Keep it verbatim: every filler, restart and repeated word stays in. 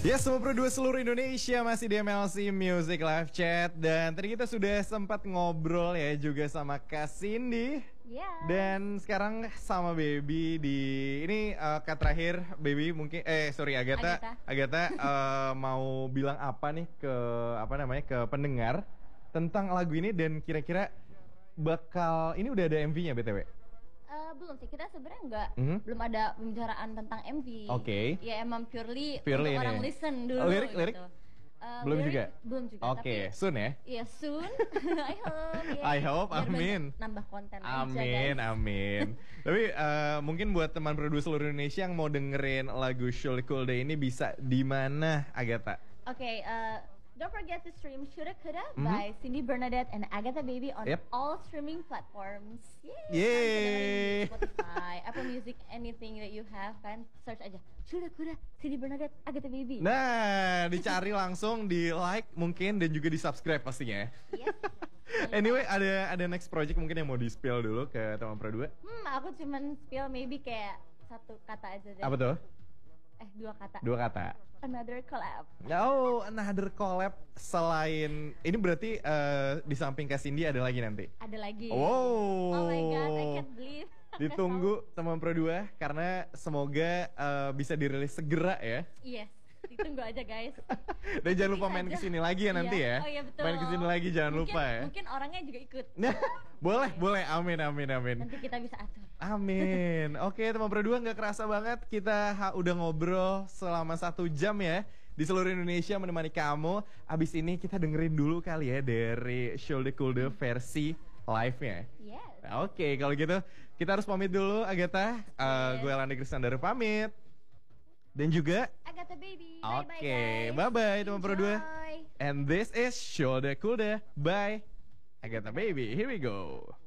Ya, semua produser seluruh Indonesia masih di M L C Music Live Chat. Dan tadi kita sudah sempat ngobrol ya juga sama Kak Cindy. Iya. Dan sekarang sama Baby di ini uh, Kak terakhir Baby mungkin eh sorry Agatha Agatha, Agatha uh, mau bilang apa nih ke apa namanya ke pendengar tentang lagu ini dan kira-kira bakal ini udah ada M V-nya B T W? Uh, belum sih, kita sebenarnya nggak Mhm. belum ada pembicaraan tentang M V. Oke. Ya emang purely, Purely untuk ini. orang listen dulu. Oh, lirik, lirik? Gitu. Uh, Belum lirik juga? Belum juga. Oke, Tapi soon ya. ya soon. I hope. ya. I hope, Biar amin. banyak nambah konten aja, Amin, guys. amin. Tapi uh, mungkin buat teman produser seluruh Indonesia yang mau dengerin lagu Surely Cool Day ini bisa di mana, Agatha? Oke, uh, don't forget to stream Shoulda Coulda Mhm. by Cindy Bernadette and Agatha Baby on Yep. all streaming platforms. Yay! Yeay. Spotify, Apple Music, anything that you have, kan search aja Shoulda Coulda Cindy Bernadette Agatha Baby. Nah, dicari langsung, di like mungkin dan juga di subscribe pastinya. Yes. Anyway, ada ada next project mungkin yang mau di spill dulu ke teman pro dua. Hmm, aku cuman spill maybe kayak satu kata aja deh. Apa tuh? Eh, dua kata. Dua kata. Another collab. Oh, another collab selain ini berarti uh, di samping Kak Cindy ada lagi nanti. Ada lagi. Wow. Oh my god, I can't believe. Ditunggu teman pro dua karena semoga uh, bisa dirilis segera ya. Yes, ditunggu aja guys. Dan jangan lupa Bisa main aja. kesini lagi ya nanti Iya. ya. Oh iya betul. Main kesini lagi jangan Mungkin- lupa ya. Mungkin orangnya juga ikut. Nah, boleh, boleh. Amin, amin, amin. Nanti kita bisa atur. Amin. Oke, teman pro dua nggak kerasa banget kita ha- udah ngobrol selama satu jam ya di seluruh Indonesia menemani kamu. Abis ini kita dengerin dulu kali ya dari Shoulda Coulda versi live-nya. Yes. Oke, kalau gitu kita harus pamit dulu, Agatha. Uh, Yes. Gue Landi Krisnandar pamit. Dan juga, Agatha Baby. Bye bye oke, guys. bye-bye teman pro dua. Enjoy. And this is Shoulda Coulda by Agatha Baby. Here we go.